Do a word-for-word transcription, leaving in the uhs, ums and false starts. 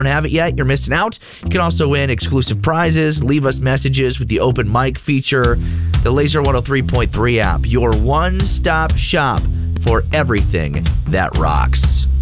don't have it yet, you're missing out. You can also win exclusive prizes, leave us messages with the open mic feature. The Laser one oh three point three app, your one-stop shop for everything that rocks.